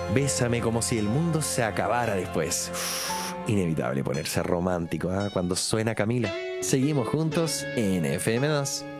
Bésame como si el mundo se acabara después. Inevitable ponerse romántico, ¿ah? Cuando suena Camila. Seguimos juntos en FM2.